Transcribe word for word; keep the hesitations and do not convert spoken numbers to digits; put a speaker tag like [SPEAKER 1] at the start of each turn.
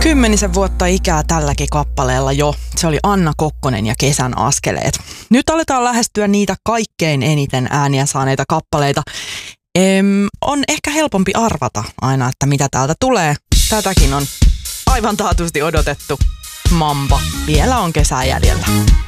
[SPEAKER 1] Kymmenisen vuotta ikää tälläkin kappaleella jo. Se oli Anna Kokkonen ja Kesän askeleet. Nyt aletaan lähestyä niitä kaikkein eniten ääniä saaneita kappaleita. Em, on ehkä helpompi arvata aina, että mitä täältä tulee. Tätäkin on aivan taatusti odotettu. Mamba. Vielä on kesää jäljellä.